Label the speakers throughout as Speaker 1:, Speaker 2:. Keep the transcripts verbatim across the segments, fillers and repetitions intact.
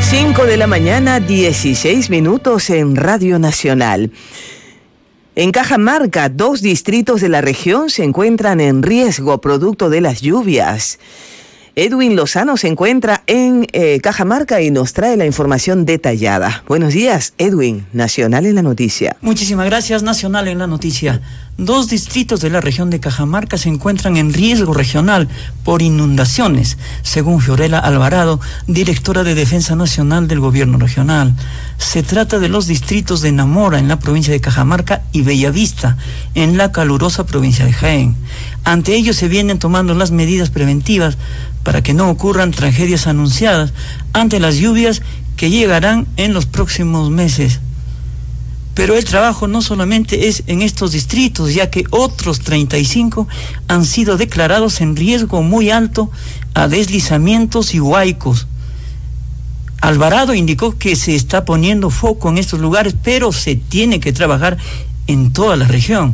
Speaker 1: cinco de la mañana, dieciséis minutos en Radio Nacional. En Cajamarca, dos distritos de la región se encuentran en riesgo producto de las lluvias. Edwin Lozano se encuentra en eh, Cajamarca y nos trae la información detallada. Buenos días, Edwin. Nacional en la noticia.
Speaker 2: Muchísimas gracias, Nacional en la noticia. Dos distritos de la región de Cajamarca se encuentran en riesgo regional por inundaciones, según Fiorella Alvarado, directora de Defensa Nacional del Gobierno Regional. Se trata de los distritos de Namora, en la provincia de Cajamarca, y Bellavista, en la calurosa provincia de Jaén. Ante ello se vienen tomando las medidas preventivas para que no ocurran tragedias anunciadas ante las lluvias que llegarán en los próximos meses. Pero el trabajo no solamente es en estos distritos, ya que otros treinta y cinco han sido declarados en riesgo muy alto a deslizamientos y huaicos. Alvarado indicó que se está poniendo foco en estos lugares, pero se tiene que trabajar en toda la región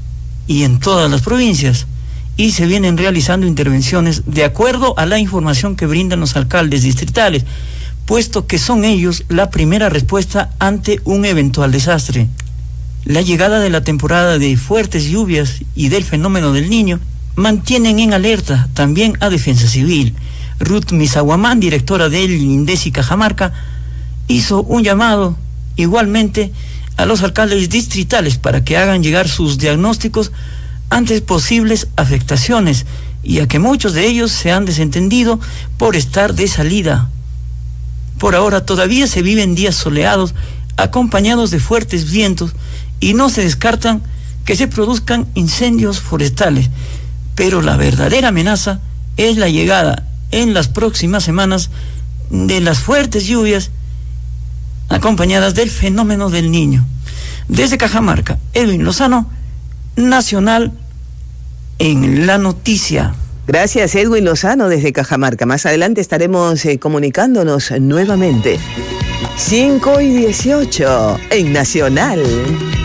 Speaker 2: y en todas las provincias, y se vienen realizando intervenciones de acuerdo a la información que brindan los alcaldes distritales, puesto que son ellos la primera respuesta ante un eventual desastre. La llegada de la temporada de fuertes lluvias y del fenómeno del Niño mantienen en alerta también a Defensa Civil. Ruth Misaguamán, directora del INDECI Cajamarca, hizo un llamado igualmente a los alcaldes distritales para que hagan llegar sus diagnósticos ante posibles afectaciones, y a que muchos de ellos se han desentendido por estar de salida. Por ahora todavía se viven días soleados acompañados de fuertes vientos y no se descartan que se produzcan incendios forestales, pero la verdadera amenaza es la llegada en las próximas semanas de las fuertes lluvias acompañadas del fenómeno del Niño. Desde Cajamarca, Edwin Lozano, Nacional en la noticia.
Speaker 1: Gracias, Edwin Lozano, desde Cajamarca. Más adelante estaremos eh, comunicándonos nuevamente. cinco y dieciocho en Nacional.